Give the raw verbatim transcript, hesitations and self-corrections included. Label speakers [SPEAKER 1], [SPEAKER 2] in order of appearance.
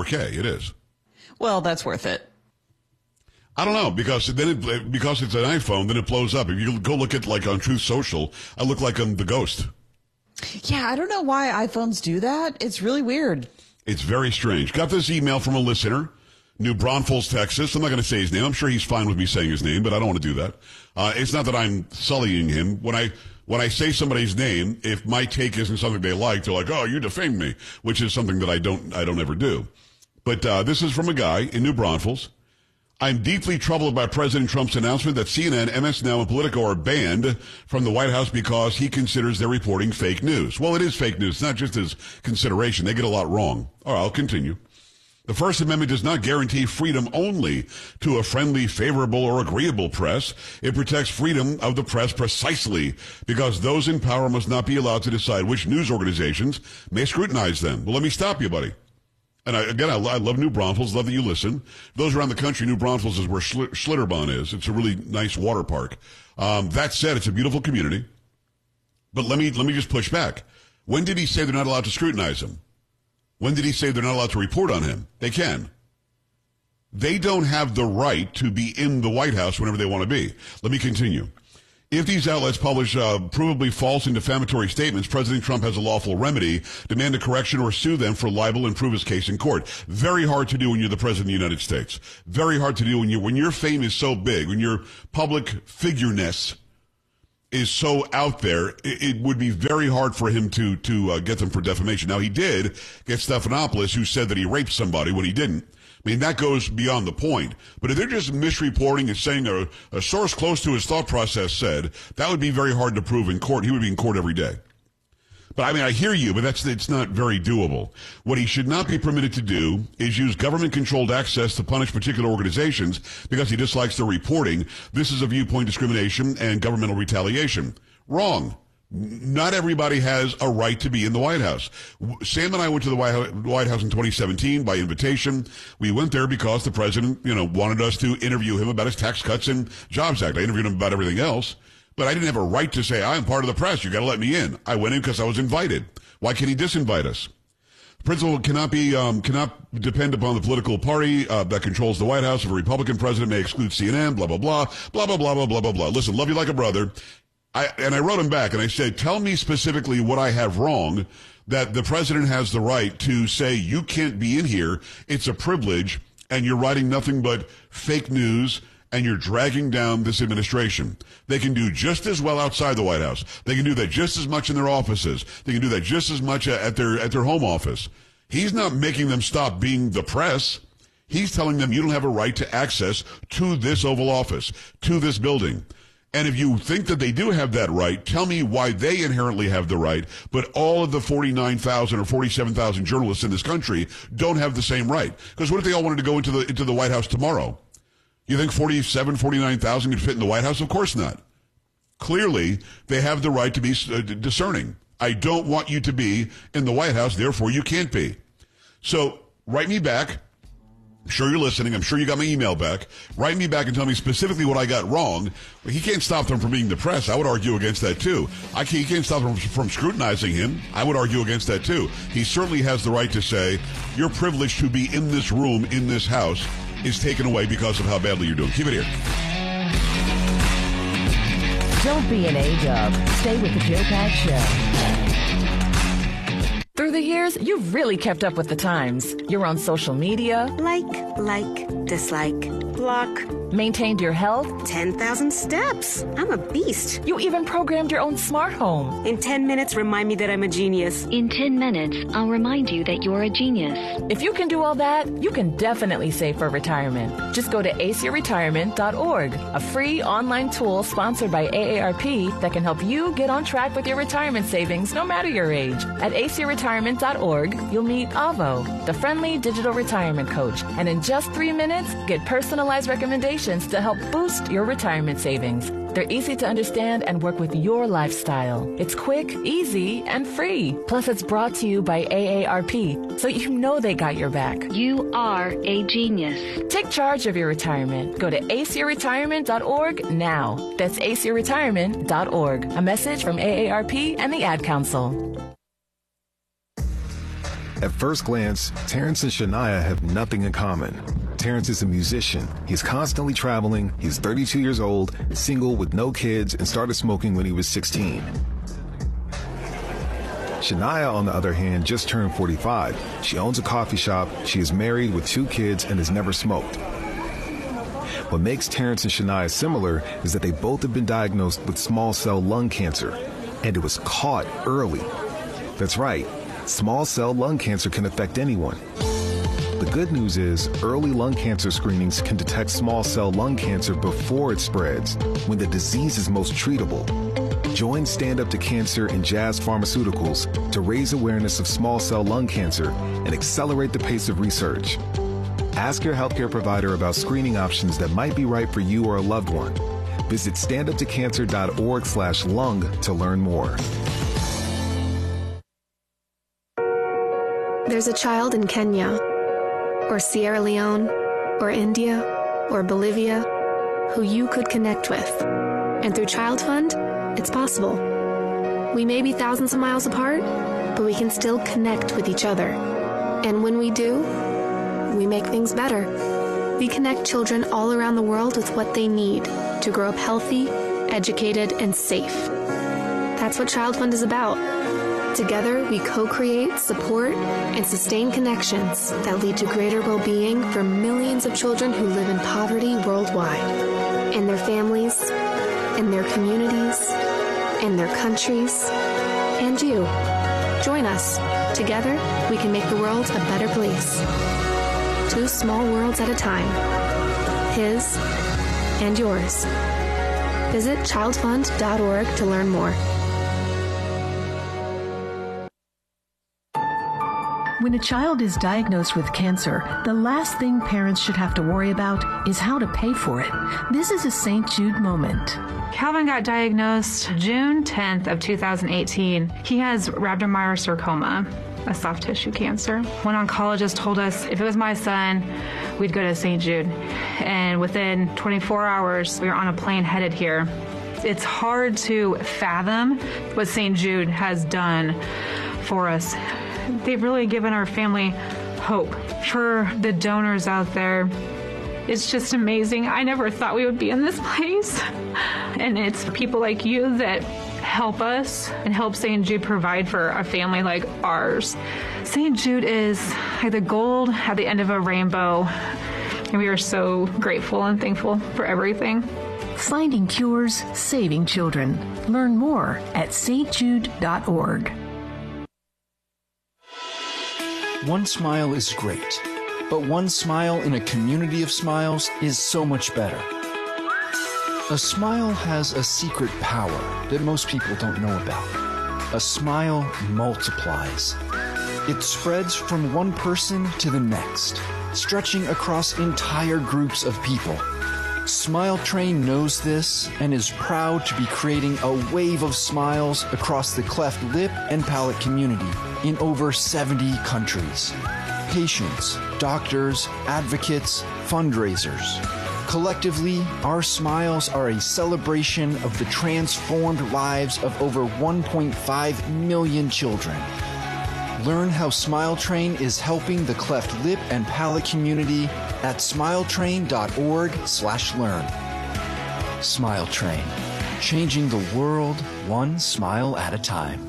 [SPEAKER 1] K. It is.
[SPEAKER 2] Well, that's worth it.
[SPEAKER 1] I don't know, because then it, because it's an iPhone, then it blows up. If you go look at, like, on Truth Social, I look like I'm the ghost.
[SPEAKER 2] Yeah, I don't know why iPhones do that. It's really weird.
[SPEAKER 1] It's very strange. Got this email from a listener, New Braunfels, Texas. I'm not going to say his name. I'm sure he's fine with me saying his name, but I don't want to do that. Uh, it's not that I'm sullying him. When I when I say somebody's name, if my take isn't something they like, they're like, "Oh, you defamed me," which is something that I don't I don't ever do. But uh, this is from a guy in New Braunfels. I'm deeply troubled by President Trump's announcement that C N N, M S Now, and Politico are banned from the White House because he considers they're reporting fake news. Well, it is fake news, not just his consideration. They get a lot wrong. All right, I'll continue. The First Amendment does not guarantee freedom only to a friendly, favorable, or agreeable press. It protects freedom of the press precisely because those in power must not be allowed to decide which news organizations may scrutinize them. Well, let me stop you, buddy. And I, again, I, I love New Braunfels. Love that you listen. Those around the country, New Braunfels is where Schlitter, Schlitterbahn is. It's a really nice water park. Um, that said, it's a beautiful community. But let me let me just push back. When did he say they're not allowed to scrutinize him? When did he say they're not allowed to report on him? They can. They don't have the right to be in the White House whenever they want to be. Let me continue. If these outlets publish uh, provably false and defamatory statements, President Trump has a lawful remedy, demand a correction, or sue them for libel and prove his case in court. Very hard to do when you're the President of the United States. Very hard to do when you when your fame is so big, when your public figureness is so out there. It, it would be very hard for him to to uh, get them for defamation. Now, he did get Stephanopoulos, who said that he raped somebody when he didn't. I mean, that goes beyond the point. But if they're just misreporting and saying a, a source close to his thought process said, that would be very hard to prove in court. He would be in court every day. But I mean, I hear you, but that's it's not very doable. What he should not be permitted to do is use government-controlled access to punish particular organizations because he dislikes their reporting. This is a viewpoint discrimination and governmental retaliation. Wrong. Not everybody has a right to be in the White House. Sam and I went to the White House in twenty seventeen by invitation. We went there because the president, you know, wanted us to interview him about his Tax Cuts and Jobs Act. I interviewed him about everything else, but I didn't have a right to say, I'm part of the press. You got to let me in. I went in because I was invited. Why can't he disinvite us? The principle cannot be um, cannot depend upon the political party uh, that controls the White House. If a Republican president may exclude C N N, blah, blah, blah, blah, blah, blah, blah, blah, blah, blah. Listen, love you like a brother. I, and I wrote him back and I said, tell me specifically what I have wrong that the president has the right to say you can't be in here. It's a privilege and you're writing nothing but fake news and you're dragging down this administration. They can do just as well outside the White House. They can do that just as much in their offices. They can do that just as much at their, at their home office. He's not making them stop being the press. He's telling them you don't have a right to access to this Oval Office, to this building. And if you think that they do have that right, tell me why they inherently have the right, but all of the forty-nine thousand or forty-seven thousand journalists in this country don't have the same right. Because what if they all wanted to go into the into the White House tomorrow? You think forty-seven, forty-nine thousand could fit in the White House? Of course not. Clearly, they have the right to be uh, discerning. I don't want you to be in the White House, therefore you can't be. So write me back. I'm sure you're listening. I'm sure you got my email back. Write me back and tell me specifically what I got wrong. He can't stop them from being the press. I would argue against that, too. I can't, he can't stop them from scrutinizing him. I would argue against that, too. He certainly has the right to say, your privilege to be in this room, in this house, is taken away because of how badly you're doing. Keep it here.
[SPEAKER 3] Don't be an A-dub. Stay with the Joe Pags Show.
[SPEAKER 4] Through the years, you've really kept up with the times. You're on social media.
[SPEAKER 5] Like, like, dislike, block.
[SPEAKER 4] Maintained your health.
[SPEAKER 5] ten thousand steps. I'm a beast.
[SPEAKER 4] You even programmed your own smart home.
[SPEAKER 5] In ten minutes, remind me that I'm a genius.
[SPEAKER 6] In ten minutes, I'll remind you that you're a genius.
[SPEAKER 4] If you can do all that, you can definitely save for retirement. Just go to a c retirement dot org, a free online tool sponsored by A A R P that can help you get on track with your retirement savings no matter your age. At a c retirement dot org, you'll meet Avo, the friendly digital retirement coach. And in just three minutes, get personalized recommendations to help boost your retirement savings. They're easy to understand and work with your lifestyle. It's quick, easy, and free. Plus, it's brought to you by A A R P, so you know they got your back.
[SPEAKER 6] You are a genius.
[SPEAKER 4] Take charge of your retirement. Go to a c retirement dot org now. That's a c retirement dot org. A message from A A R P and the Ad Council.
[SPEAKER 7] At first glance, Terrence and Shania have nothing in common. Terrence is a musician. He's constantly traveling. He's thirty-two years old, single with no kids, and started smoking when he was sixteen. Shania, on the other hand, just turned forty-five. She owns a coffee shop. She is married with two kids and has never smoked. What makes Terrence and Shania similar is that they both have been diagnosed with small cell lung cancer, and it was caught early. That's right. Small cell lung cancer can affect anyone. The good news is early lung cancer screenings can detect small cell lung cancer before it spreads, when the disease is most treatable. Join Stand Up to Cancer and Jazz Pharmaceuticals to raise awareness of small cell lung cancer and accelerate the pace of research. Ask your healthcare provider about screening options that might be right for you or a loved one. Visit standuptocancer.org slash lung to learn more.
[SPEAKER 8] There's a child in Kenya, or Sierra Leone, or India, or Bolivia, who you could connect with. And through Child Fund, it's possible. We may be thousands of miles apart, but we can still connect with each other. And when we do, we make things better. We connect children all around the world with what they need to grow up healthy, educated, and safe. That's what Child Fund is about. Together, we co-create, support, and sustain connections that lead to greater well-being for millions of children who live in poverty worldwide, and their families, and their communities, and their countries, and you. Join us. Together, we can make the world a better place. Two small worlds at a time. His and yours. Visit child fund dot org to learn more.
[SPEAKER 9] When a child is diagnosed with cancer, the last thing parents should have to worry about is how to pay for it. This is a Saint Jude moment.
[SPEAKER 10] Calvin got diagnosed June tenth of two thousand eighteen. He has rhabdomyosarcoma, a soft tissue cancer. One oncologist told us if it was my son, we'd go to Saint Jude. And within twenty-four hours, we were on a plane headed here. It's hard to fathom what Saint Jude has done for us. They've really given our family hope. For the donors out there, it's just amazing. I never thought we would be in this place. And it's people like you that help us and help Saint Jude provide for a family like ours. Saint Jude is like the gold at the end of a rainbow. And we are so grateful and thankful for everything.
[SPEAKER 9] Finding cures, saving children. Learn more at saint jude dot org.
[SPEAKER 11] One smile is great, but one smile in a community of smiles is so much better. A smile has a secret power that most people don't know about. A smile multiplies. It spreads from one person to the next, stretching across entire groups of people. Smile Train knows this and is proud to be creating a wave of smiles across the cleft lip and palate community in over seventy countries. Patients, doctors, advocates, fundraisers. Collectively, our smiles are a celebration of the transformed lives of over one point five million children. Learn how Smile Train is helping the cleft lip and palate community at smiletrain.org slash learn. Smile Train, changing the world one smile at a time.